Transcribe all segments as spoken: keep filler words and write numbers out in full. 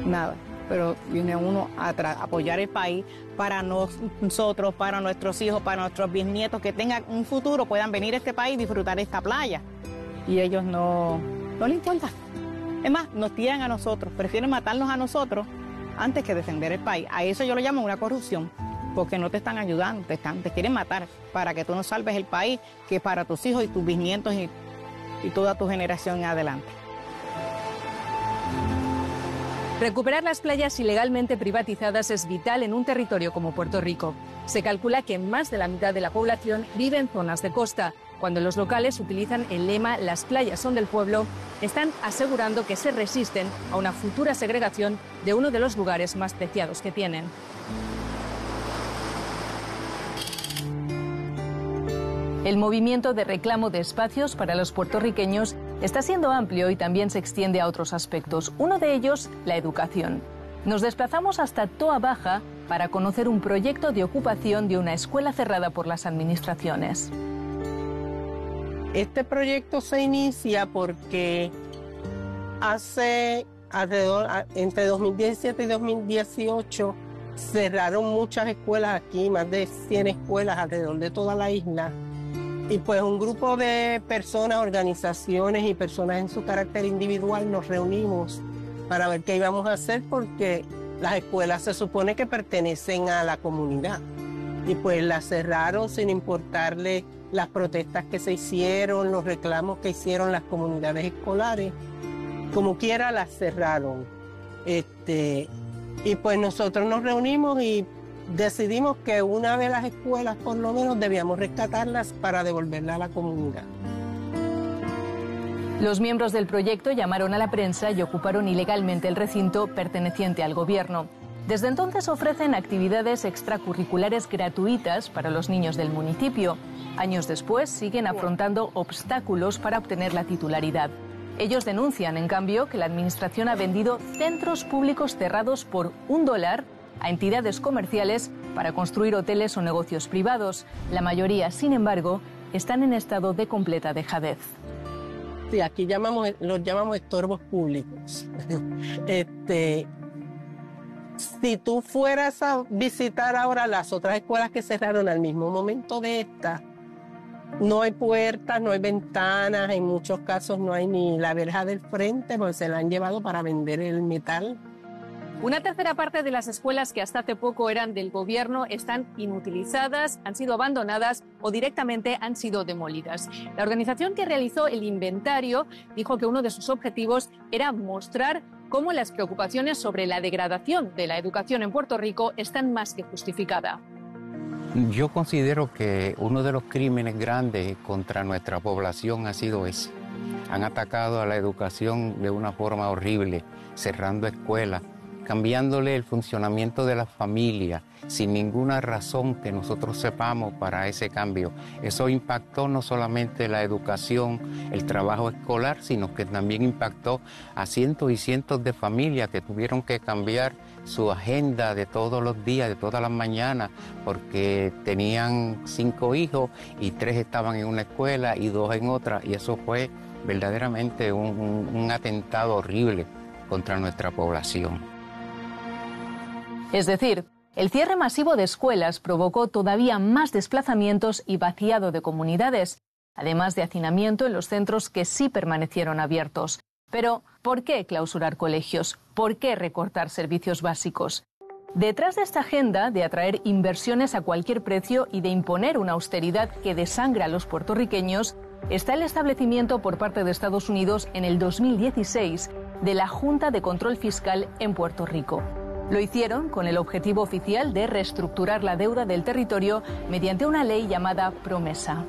nada. Pero viene uno a apoyar el país para nosotros, para nuestros hijos, para nuestros bisnietos, que tengan un futuro, puedan venir a este país y disfrutar esta playa. Y ellos no, no les importa. Es más, nos tiran a nosotros, prefieren matarnos a nosotros antes que defender el país. A eso yo lo llamo una corrupción, porque no te están ayudando, te, están, te quieren matar para que tú no salves el país, que es para tus hijos y tus bisnietos y, y toda tu generación en adelante. Recuperar las playas ilegalmente privatizadas es vital en un territorio como Puerto Rico. Se calcula que más de la mitad de la población vive en zonas de costa. Cuando los locales utilizan el lema "las playas son del pueblo", están asegurando que se resisten a una futura segregación de uno de los lugares más preciados que tienen. El movimiento de reclamo de espacios para los puertorriqueños está siendo amplio y también se extiende a otros aspectos. Uno de ellos, la educación. Nos desplazamos hasta Toa Baja para conocer un proyecto de ocupación de una escuela cerrada por las administraciones. Este proyecto se inicia porque hace alrededor, entre dos mil diecisiete y dos mil dieciocho, cerraron muchas escuelas aquí, más de cien escuelas alrededor de toda la isla. Y pues un grupo de personas, organizaciones y personas en su carácter individual nos reunimos para ver qué íbamos a hacer, porque las escuelas se supone que pertenecen a la comunidad. Y pues las cerraron sin importarle las protestas que se hicieron, los reclamos que hicieron las comunidades escolares. Como quiera las cerraron. Este, y pues nosotros nos reunimos y decidimos que una de las escuelas, por lo menos, debíamos rescatarlas para devolverla a la comunidad. Los miembros del proyecto llamaron a la prensa y ocuparon ilegalmente el recinto perteneciente al gobierno. Desde entonces ofrecen actividades extracurriculares gratuitas para los niños del municipio. Años después siguen afrontando obstáculos para obtener la titularidad. Ellos denuncian, en cambio, que la administración ha vendido centros públicos cerrados por un dólar a entidades comerciales para construir hoteles o negocios privados. La mayoría, sin embargo, están en estado de completa dejadez. Sí, aquí llamamos, los llamamos estorbos públicos. este, si tú fueras a visitar ahora las otras escuelas que cerraron al mismo momento de esta, no hay puertas, no hay ventanas, en muchos casos no hay ni la verja del frente, porque se la han llevado para vender el metal. Una tercera parte de las escuelas que hasta hace poco eran del gobierno están inutilizadas, han sido abandonadas o directamente han sido demolidas. La organización que realizó el inventario dijo que uno de sus objetivos era mostrar cómo las preocupaciones sobre la degradación de la educación en Puerto Rico están más que justificadas. Yo considero que uno de los crímenes grandes contra nuestra población ha sido ese. Han atacado a la educación de una forma horrible, cerrando escuelas, cambiándole el funcionamiento de la familia sin ninguna razón que nosotros sepamos para ese cambio. Eso impactó no solamente la educación, el trabajo escolar, sino que también impactó a cientos y cientos de familias que tuvieron que cambiar su agenda de todos los días, de todas las mañanas, porque tenían cinco hijos y tres estaban en una escuela y dos en otra, y eso fue verdaderamente un, un, un atentado horrible contra nuestra población. Es decir, el cierre masivo de escuelas provocó todavía más desplazamientos y vaciado de comunidades, además de hacinamiento en los centros que sí permanecieron abiertos. Pero, ¿por qué clausurar colegios? ¿Por qué recortar servicios básicos? Detrás de esta agenda de atraer inversiones a cualquier precio y de imponer una austeridad que desangra a los puertorriqueños, está el establecimiento por parte de Estados Unidos en el dos mil dieciséis de la Junta de Control Fiscal en Puerto Rico. Lo hicieron con el objetivo oficial de reestructurar la deuda del territorio mediante una ley llamada Promesa.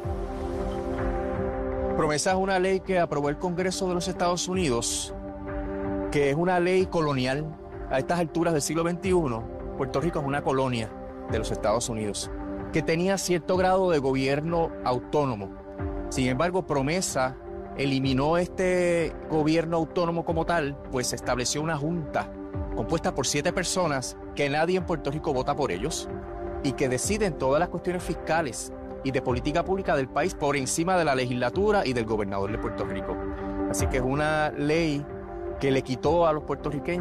Promesa es una ley que aprobó el Congreso de los Estados Unidos, que es una ley colonial. A estas alturas del siglo veintiuno, Puerto Rico es una colonia de los Estados Unidos, que tenía cierto grado de gobierno autónomo. Sin embargo, Promesa eliminó este gobierno autónomo como tal, pues se estableció una junta compuesta por siete personas que nadie en Puerto Rico vota por ellos y que deciden todas las cuestiones fiscales y de política pública del país por encima de la legislatura y del gobernador de Puerto Rico. Así que es una ley que le quitó a los puertorriqueños